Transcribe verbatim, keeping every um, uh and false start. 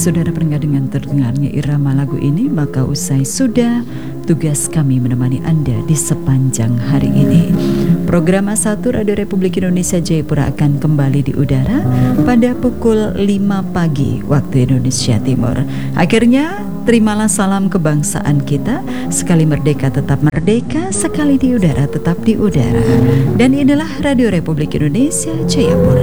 saudara pendengar, dengan terdengarnya irama lagu ini, maka usai sudah tugas kami menemani Anda di sepanjang hari ini. Program A satu Radio Republik Indonesia Jayapura akan kembali di udara pada pukul lima pagi waktu Indonesia Timur. Akhirnya, terimalah salam kebangsaan kita. Sekali merdeka tetap merdeka, sekali di udara tetap di udara. Dan inilah Radio Republik Indonesia Jayapura.